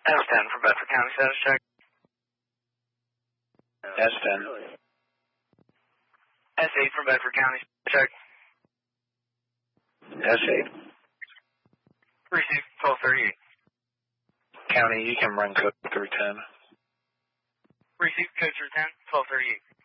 S10 for Bedford County status check. S10. S8 for Bedford County check. S8. Receive 1238. County, you can run code through 10. Receive code through 10, 1238.